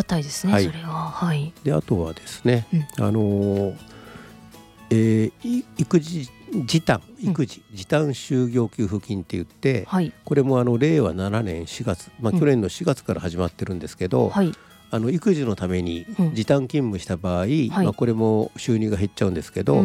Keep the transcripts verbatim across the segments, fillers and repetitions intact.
たいですね、はい、それは、はい、 であとはですね、うん、あの、えー、育児時短育児、うん、時短就業給付金って言って、はい、これもあのれいわななねんしがつ、まあ、去年のしがつから始まってるんですけど、うん、はい、あの育児のために時短勤務した場合、うん、まあ、これも収入が減っちゃうんですけど、はい、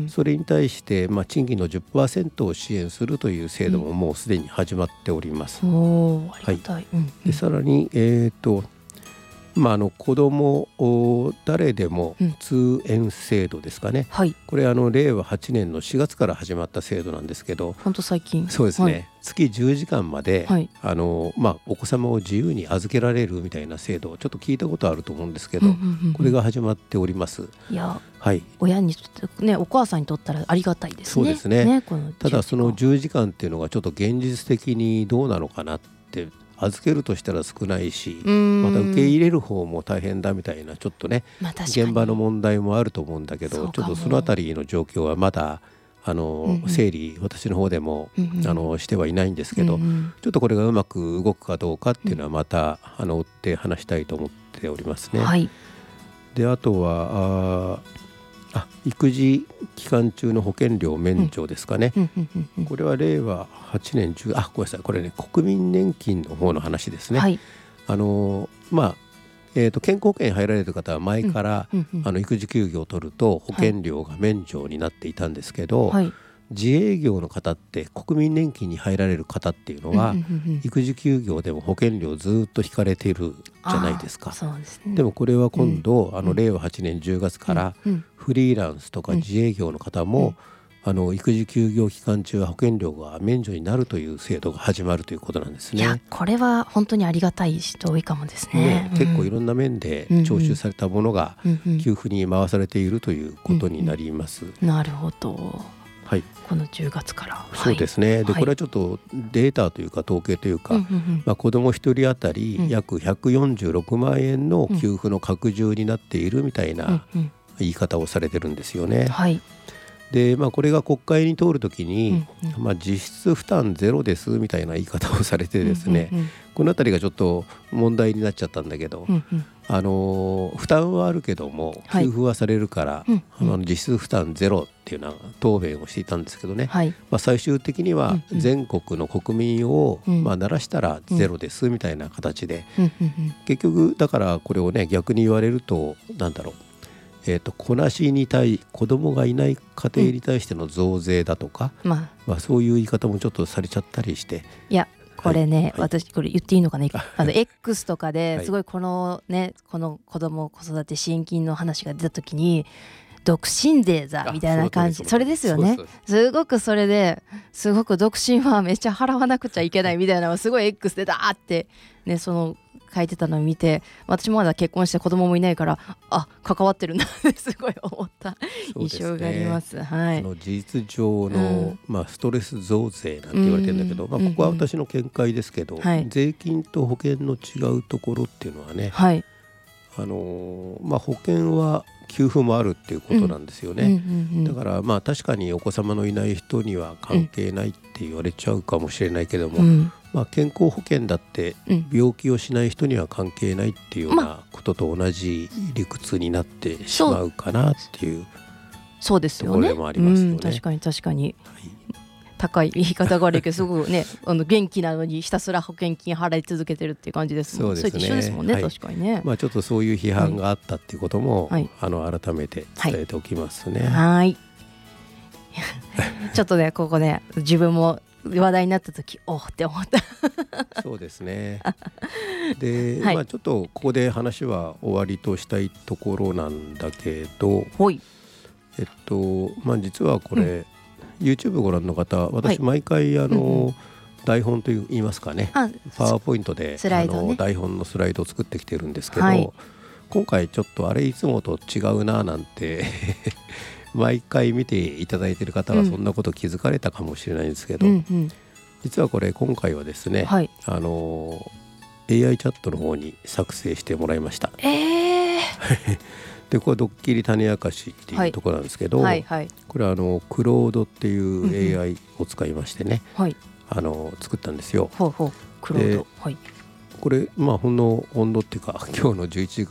それに対してまあ賃金の じゅっパーセント を支援するという制度ももうすでに始まっております、うん、 おー、ありがたい、はい、うんうん、 でさらに、えーとまあ、あの子ども誰でも通園制度ですかね、うん、はい、これあのれいわはちねんのしがつから始まった制度なんですけど、 本当最近、 そうですね、はい、月じゅうじかんまで、 はい、 あのまあ、お子様を自由に預けられるみたいな制度をちょっと聞いたことあると思うんですけど、うんうんうんうん、これが始まっております。 いや、 はい、 親にとって、ね、お母さんにとったらありがたいですね。 そうですね、 ね、このただそのじゅうじかんっていうのがちょっと現実的にどうなのかなって、預けるとしたら少ないし、また受け入れる方も大変だみたいなちょっとね、まあ、現場の問題もあると思うんだけど、ちょっとそのあたりの状況はまだあの、うんうん、整理私の方でも、うんうん、あのしてはいないんですけど、うんうん、ちょっとこれがうまく動くかどうかっていうのはまた、うん、あの追って話したいと思っておりますね。はい、であとはああ育児期間中の保険料免除ですかね、うんうんうんうん、これはれいわはちねんじゅうあごめんなさいこれね国民年金の方の話ですね、はい、あのまあえー、と健康保険に入られる方は前から、うんうんうん、あの育児休業を取ると保険料が免除になっていたんですけど、はい、自営業の方って国民年金に入られる方っていうのは、うんうんうんうん、育児休業でも保険料ずっと引かれているじゃないですか。 そうですね、 でもこれは今度、うん、あのれいわはちねんじゅうがつからフリーランスとか自営業の方も、うんうんあの育児休業期間中は保険料が免除になるという制度が始まるということなんですね。 いやこれは本当にありがたい人多いかもですね。 ね、結構いろんな面で徴収されたものが給付に回されているということになります、うんうん、なるほど、はい、このじゅうがつからそうですね、はい、でこれはちょっとデータというか統計というか、はいまあ、子どもひとり当たり約ひゃくよんじゅうろくまんえんの給付の拡充になっているみたいな言い方をされてるんですよね、はいでまあ、これが国会に通るときに、うんうんまあ、実質負担ゼロですみたいな言い方をされてですね、うんうんうん、このあたりがちょっと問題になっちゃったんだけど、うんうん、あの負担はあるけども給付はされるから、はいあの実質負担ゼロっていうような答弁をしていたんですけどね、はいまあ、最終的には全国の国民を、うんまあ、鳴らしたらゼロですみたいな形で、うんうん、結局だからこれをね逆に言われるとなんだろうえー、と子なしに対子供がいない家庭に対しての増税だとか、うんまあまあ、そういう言い方もちょっとされちゃったりして、 いやこれね、はい、私これ言っていいのかなあの X とかですごいこのねこの子供子育て支援金の話が出た時に独身税だみたいな感じ そ, それですよね。すごくそれですごく独身はめっちゃ払わなくちゃいけないみたいなのがすごい X でダーってねその書いてたのを見て、私もまだ結婚して子供もいないからあ関わってるなってすごい思った印象があります。 ねはい、 あの事実上の、うんまあ、ストレス増税なんて言われてるんだけど、うんまあ、ここは私の見解ですけど、うんうん、税金と保険の違うところっていうのはね、はいあのまあ、保険は給付もあるっていうことなんですよね、うんうんうんうん、だからまあ確かにお子様のいない人には関係ないって言われちゃうかもしれないけども、うんまあ、健康保険だって病気をしない人には関係ないっていうようなことと同じ理屈になってしまうかなっていうところでもありますよね。 うん、確かに確かに、はい高い言い方が悪いけどすごくねあの元気なのにひたすら保険金払い続けてるっていう感じですもん。そうですね。それと一緒ですもんね、はい、確かにね、 まあ、ちょっとそういう批判があったっていうことも、はい、あの改めて伝えておきますね。 はい、ちょっとねここね自分も話題になった時おーって思ったそうですねで、はいまあ、ちょっとここで話は終わりとしたいところなんだけど、はいえっとまあ、実はこれ、うんYouTube ご覧の方、私毎回あの、はいうん、台本といいますかね、パワーポイントで、ね、あの台本のスライドを作ってきてるんですけど、はい、今回ちょっとあれいつもと違うななんて毎回見ていただいている方はそんなこと気づかれたかもしれないんですけど、うんうんうん、実はこれ今回はですね、はい、あの エーアイ チャットの方に作成してもらいました。えーでこれはドッキリ種明かしっていうところなんですけど、はいはいはい、これはあのクロードっていう エーアイ を使いましてね、うんうん、あの作ったんですよ。ほうほうクロード、はい、これまあほんの温度っていうか今日のじゅういちじ